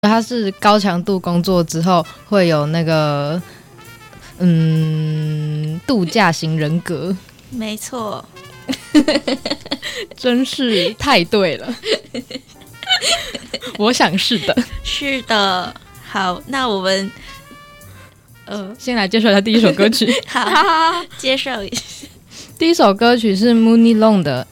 它是高强度工作之后会有那个度假型人格。 没错。 真是太对了。我想是的。 是的。好，那我们先来介绍一下第一首歌曲。 好，介绍一下。 第一首歌曲是 Mooney Long 的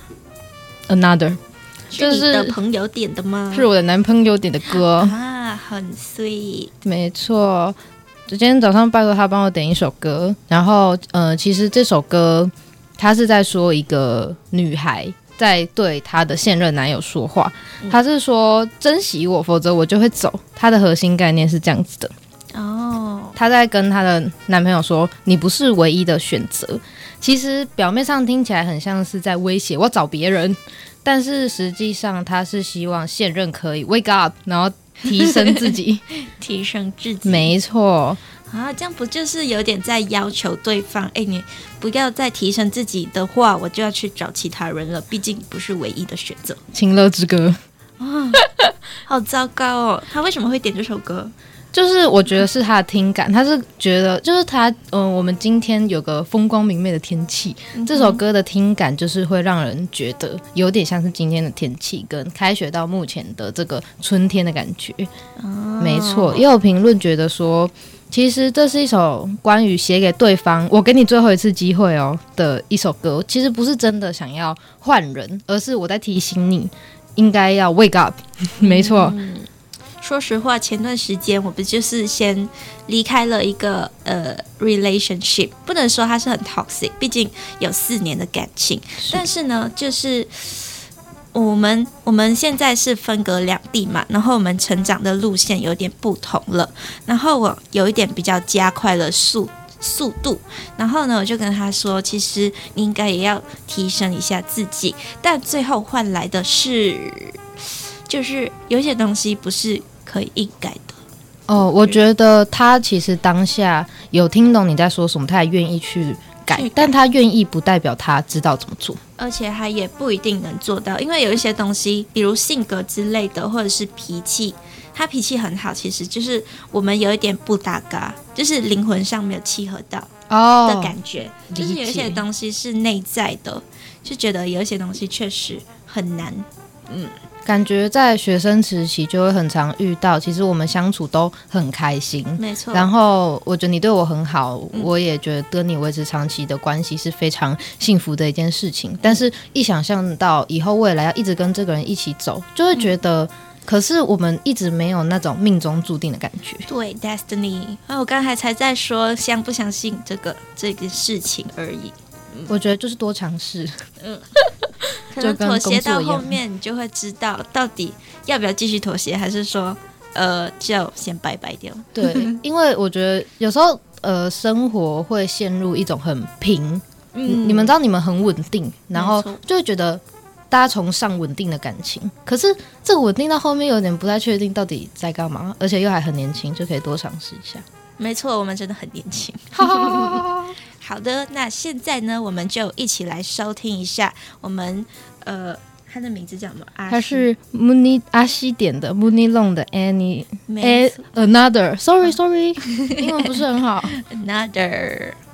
Another， 是你的朋友点的吗？ 是我的男朋友点的歌啊，很 sweet。 没错，今天早上拜托他帮我点一首歌，然后其实这首歌他是在说一个女孩在对她的现任男友说话，他是说珍惜我，否则我就会走。他的核心概念是这样子的。他在跟他的男朋友说你不是唯一的选择，其实表面上听起来很像是在威胁我找别人，但是实际上他是希望现任可以 wake up， 然后提升自己。 提升自己， 没错啊，这样不就是有点在要求对方，你不要再提升自己的话，我就要去找其他人了，毕竟你不是唯一的选择。 情乐之歌好糟糕哦。他为什么会点这首歌？ 就是我觉得是他的听感，他是觉得就是他我们今天有个风光明媚的天气，这首歌的听感就是会让人觉得有点像是今天的天气跟开学到目前的这个春天的感觉。没错，也有评论觉得说其实这是一首关于写给对方我给你最后一次机会的一首歌，其实不是真的想要换人，而是我在提醒你应该要 wake up。 没错。 说实话，前段时间我不就是先离开了一个relationship， 不能说它是很 toxic， 毕竟有4年的感情，但是呢，就是我们现在是分隔两地嘛，然后我们成长的路线有点不同了，然后我有一点比较加快了速度，然后呢，我就跟他说，其实你应该也要提升一下自己，但最后换来的是，就是有些东西不是可以硬改的。 我觉得他其实当下有听懂你在说什么，他也愿意去改，但他愿意不代表他知道怎么做， 而且他也不一定能做到，因为有一些东西，比如性格之类的，或者是脾气，他脾气很好，其实就是我们有一点不搭嘎，就是灵魂上没有契合到的感觉，就是有一些东西是内在的，就觉得有一些东西确实很难。 感觉在学生时期就会很常遇到，其实我们相处都很开心， 没错。 然后我觉得你对我很好，我也觉得跟你维持长期的关系是非常幸福的一件事情。但是一想象到以后未来要一直跟这个人一起走，就会觉得可是我们一直没有那种命中注定的感觉。 对 ，destiny。我刚才才在说相不相信这个事情而已。 我觉得就是多尝试。 可能妥协到后面，你就会知道到底要不要继续妥协，还是说就先拜拜掉。 对，因为我觉得有时候生活会陷入一种很平，你们知道你们很稳定，然后就会觉得大家崇尚稳定的感情，可是这个稳定到后面有点不太确定到底在干嘛，而且又还很年轻，就可以多尝试一下。 没错，我们真的很年轻。好的，那现在呢，我们就一起来收听一下我们他的名字叫什么？ 他是阿西点的 Mooney Long 的 Another。Sorry， 英文不是很好。 Another。